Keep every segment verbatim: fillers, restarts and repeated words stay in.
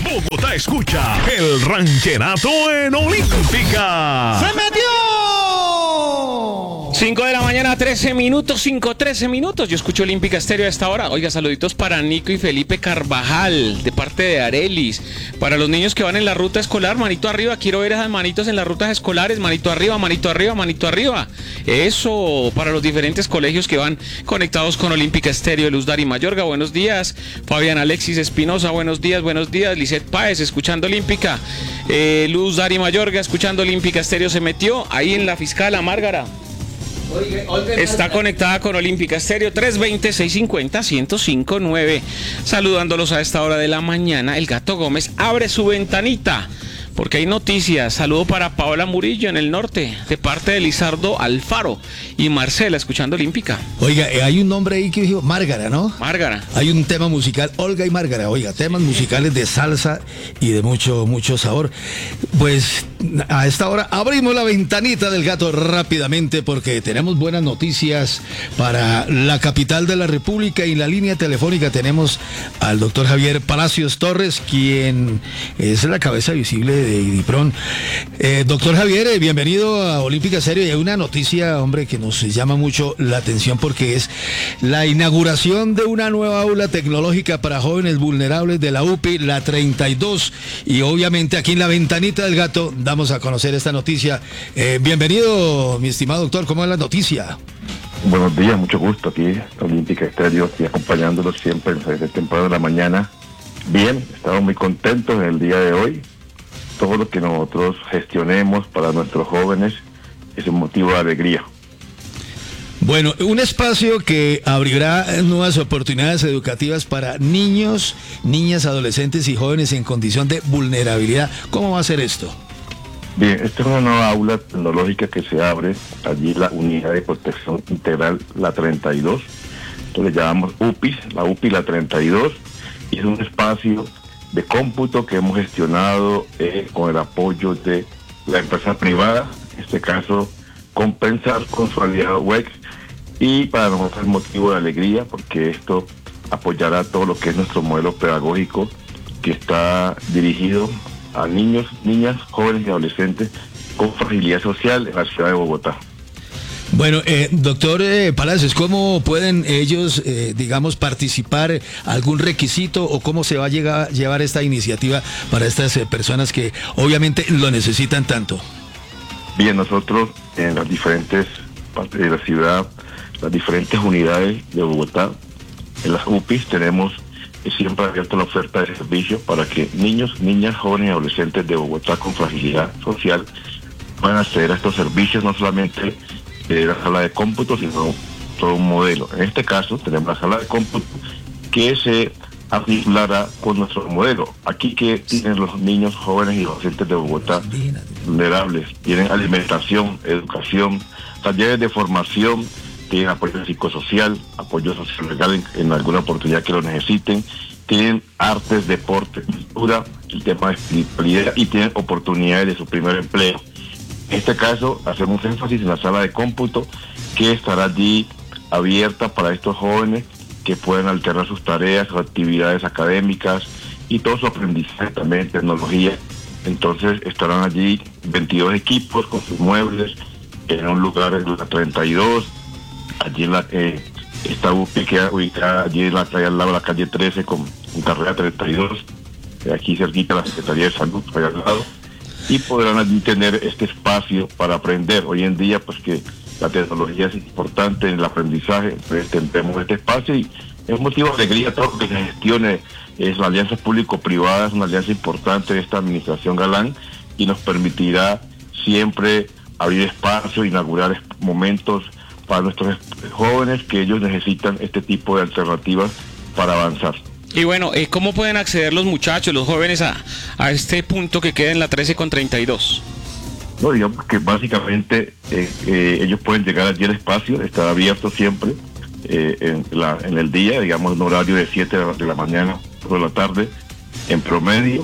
Bogotá escucha el rancherato en Olímpica. ¡Se metió! cinco de la mañana, trece minutos, cinco, trece minutos. Yo escucho Olímpica Estéreo a esta hora. Oiga, saluditos para Nico y Felipe Carvajal, de parte de Arelis. Para los niños que van en la ruta escolar, manito arriba. Quiero ver esas manitos en las rutas escolares. Manito arriba, manito arriba, manito arriba. Eso, para los diferentes colegios que van conectados con Olímpica Estéreo. Luz Dari Mayorga, buenos días. Fabián Alexis Espinosa, buenos días, buenos días. Lisette Páez, escuchando Olímpica. Eh, Luz Dari Mayorga, escuchando Olímpica Estéreo. Se metió ahí en la Fiscala, Márgara. Oiga, oiga, está conectada con Olímpica Estéreo tres veinte, seiscientos cincuenta, ciento cinco punto nueve. Saludándolos a esta hora de la mañana. El Gato Gómez abre su ventanita porque hay noticias. Saludo para Paola Murillo en el norte, de parte de Lizardo Alfaro y Marcela, escuchando Olímpica. Oiga, eh, hay un nombre ahí que dijo Márgara, ¿no? Márgara. Hay un tema musical, Olga y Márgara. Oiga, temas musicales de salsa y de mucho, mucho sabor. Pues a esta hora abrimos la ventanita del Gato rápidamente porque tenemos buenas noticias para la capital de la República. Y en la línea telefónica tenemos al doctor Javier Palacios Torres, quien es la cabeza visible de IDIPRON. Eh, doctor Javier, eh, bienvenido a Olímpica Estéreo. Y hay una noticia, hombre, que nos llama mucho la atención porque es la inauguración de una nueva aula tecnológica para jóvenes vulnerables de la U P I, la treinta y dos. Y obviamente aquí en la ventanita del Gato damos a conocer esta noticia. Eh, bienvenido, mi estimado doctor, ¿cómo es la noticia? Buenos días, mucho gusto aquí en Olímpica Estéreo y acompañándolos siempre desde temprano de la mañana. Bien, estamos muy contentos en el día de hoy. Todo lo que nosotros gestionemos para nuestros jóvenes es un motivo de alegría. Bueno, un espacio que abrirá nuevas oportunidades educativas para niños, niñas, adolescentes y jóvenes en condición de vulnerabilidad. ¿Cómo va a ser esto? Bien, esta es una nueva aula tecnológica que se abre allí, la Unidad de Protección Integral, la treinta y dos. Esto le llamamos U P I S, la U P I la treinta y dos, y es un espacio de cómputo que hemos gestionado eh, con el apoyo de la empresa privada, en este caso Compensar con su aliado U E X, y para nosotros es motivo de alegría porque esto apoyará todo lo que es nuestro modelo pedagógico que está dirigido a niños, niñas, jóvenes y adolescentes con fragilidad social en la ciudad de Bogotá. Bueno, eh, doctor eh, Palacios, ¿cómo pueden ellos, eh, digamos, participar? ¿Algún requisito o cómo se va a llegar, llevar esta iniciativa para estas eh, personas que obviamente lo necesitan tanto? Bien, nosotros en las diferentes partes de la ciudad, las diferentes unidades de Bogotá, en las U P I S tenemos siempre abierta la oferta de servicios para que niños, niñas, jóvenes y adolescentes de Bogotá con fragilidad social puedan acceder a estos servicios, no solamente de la sala de cómputo, sino todo un modelo. En este caso tenemos la sala de cómputo que se articulará con nuestro modelo. Aquí que tienen los niños, jóvenes y adolescentes de Bogotá vulnerables, tienen alimentación, educación, talleres de formación, tienen apoyo psicosocial, apoyo social legal en, en alguna oportunidad que lo necesiten, tienen artes, deporte, cultura, el tema de espiritualidad y tienen oportunidades de su primer empleo. En este caso, hacemos énfasis en la sala de cómputo que estará allí abierta para estos jóvenes que pueden alternar sus tareas, sus actividades académicas y todo su aprendizaje también en tecnología. Entonces estarán allí veintidós equipos con sus muebles en un lugar en la treinta y dos, allí en la eh, esta U P I queda ubicada allí en la calle al lado de la calle trece con, con carrera treinta y dos, aquí cerquita la Secretaría de Salud, allá al lado. Y podrán allí tener este espacio para aprender. Hoy en día, pues que la tecnología es importante en el aprendizaje, pues tendremos este espacio y es motivo de alegría todo lo que se gestione. Es la alianza público-privada, es una alianza importante de esta administración Galán y nos permitirá siempre abrir espacio, inaugurar momentos para nuestros jóvenes que ellos necesitan este tipo de alternativas para avanzar. Y bueno, eh, ¿cómo pueden acceder los muchachos, los jóvenes a, a este punto que queda en la trece con treinta y dos? No, digamos que básicamente eh, eh, ellos pueden llegar allí al espacio, está abierto siempre eh, en, la, en el día, digamos en horario de siete de la mañana por la tarde en promedio,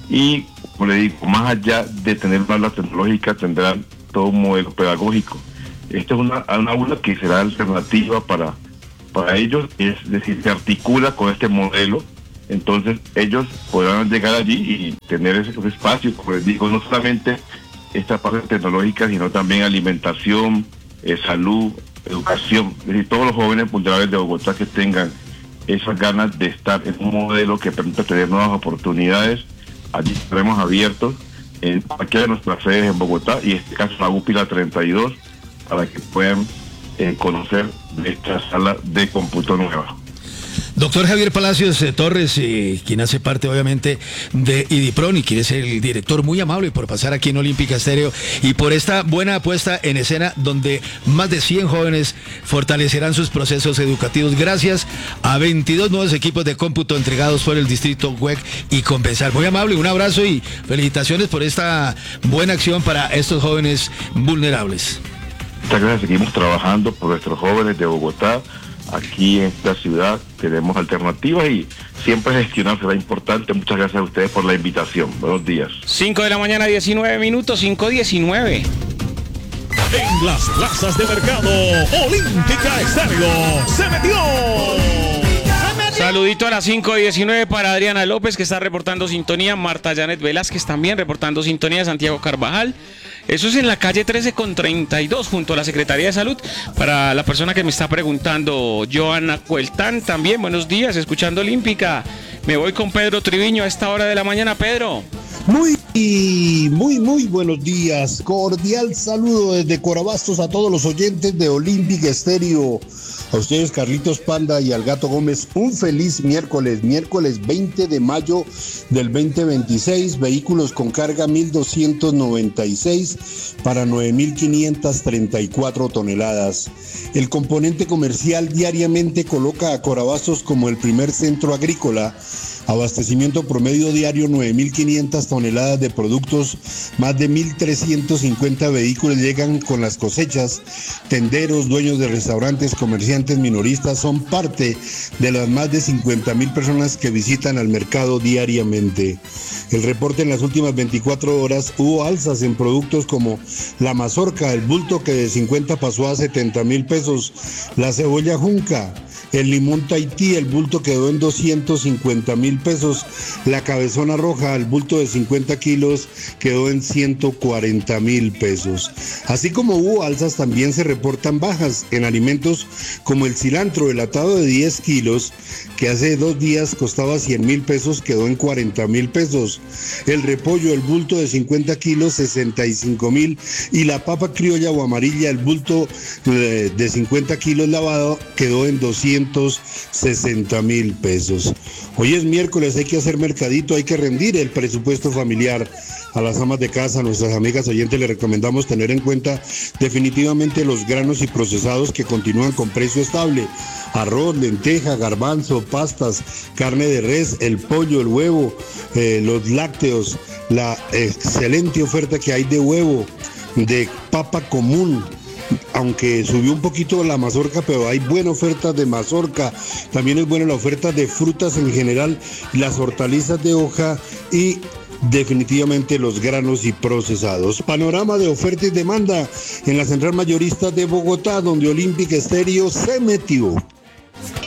y como le digo, más allá de tener una aula tecnológica tendrán todo un modelo pedagógico. Esta es una, una aula que será alternativa para para ellos, es decir, se articula con este modelo Entonces ellos podrán llegar allí y tener ese espacio, como les digo, no solamente esta parte tecnológica, sino también alimentación, eh, salud, educación. Es decir, todos los jóvenes vulnerables de Bogotá que tengan esas ganas de estar en un modelo que permita tener nuevas oportunidades, allí estaremos abiertos en cualquiera de nuestras sedes en Bogotá, y en este caso la UPI La treinta y dos, para que puedan eh, conocer de esta sala de cómputo nueva. Doctor Javier Palacios eh, Torres, eh, quien hace parte obviamente de IDIPRON y quien es el director, muy amable por pasar aquí en Olímpica Estéreo y por esta buena apuesta en escena donde más de cien jóvenes fortalecerán sus procesos educativos gracias a veintidós nuevos equipos de cómputo entregados por el distrito W E C y Compensar. Muy amable, un abrazo y felicitaciones por esta buena acción para estos jóvenes vulnerables. Muchas gracias, seguimos trabajando por nuestros jóvenes de Bogotá. Aquí en esta ciudad tenemos alternativas y siempre gestionar será importante. Muchas gracias a ustedes por la invitación. Buenos días. cinco de la mañana, diecinueve minutos, cinco diecinueve. En las plazas de mercado, Olímpica Estéreo se metió. Saludito a las cinco diecinueve para Adriana López, que está reportando sintonía, Marta Janet Velázquez también reportando sintonía, Santiago Carvajal. Eso es en la calle trece con treinta y dos, junto a la Secretaría de Salud. Para la persona que me está preguntando, Joana Cueltán, también, buenos días, escuchando Olímpica. Me voy con Pedro Triviño a esta hora de la mañana. Pedro. Muy, muy, muy buenos días. Cordial saludo desde Corabastos a todos los oyentes de Olímpica Estéreo. A ustedes, Carlitos Panda y al Gato Gómez, un feliz miércoles, miércoles veinte de mayo del veinte veintiséis, vehículos con carga mil doscientos noventa y seis para nueve mil quinientas treinta y cuatro toneladas. El componente comercial diariamente coloca a Corabastos como el primer centro agrícola. Abastecimiento promedio diario nueve mil quinientas toneladas de productos, más de mil trescientos cincuenta vehículos llegan con las cosechas. Tenderos, dueños de restaurantes, comerciantes minoristas son parte de las más de cincuenta mil personas que visitan al mercado diariamente. El reporte: en las últimas veinticuatro horas hubo alzas en productos como la mazorca, el bulto que de cincuenta pasó a setenta mil pesos, la cebolla junca, el limón Tahití, el bulto quedó en doscientos cincuenta mil pesos, la cabezona roja, el bulto de cincuenta kilos quedó en ciento cuarenta mil pesos. Así como hubo alzas, también se reportan bajas en alimentos como el cilantro, el atado de diez kilos, que hace dos días costaba cien mil pesos, quedó en cuarenta mil pesos. El repollo, el bulto de cincuenta kilos, sesenta y cinco mil, y la papa criolla o amarilla, el bulto de cincuenta kilos lavado, quedó en doscientos sesenta mil pesos. Hoy es miércoles, hay que hacer mercadito, hay que rendir el presupuesto familiar. A las amas de casa, a nuestras amigas oyentes, les recomendamos tener en cuenta definitivamente los granos y procesados que continúan con precio estable. Arroz, lenteja, garbanzo, pastas, carne de res, el pollo, el huevo, eh, los lácteos, la excelente oferta que hay de huevo, de papa común. Aunque subió un poquito la mazorca, pero hay buena oferta de mazorca. También es buena la oferta de frutas en general, las hortalizas de hoja y definitivamente los granos y procesados. Panorama de oferta y demanda en la central mayorista de Bogotá, donde Olímpica Estéreo se metió.